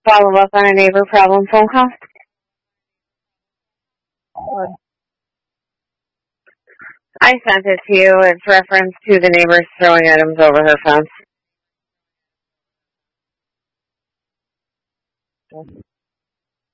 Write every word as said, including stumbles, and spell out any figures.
Follow up on a neighbor problem phone call. Or I sent it to you. It's reference to the neighbors throwing items over her fence.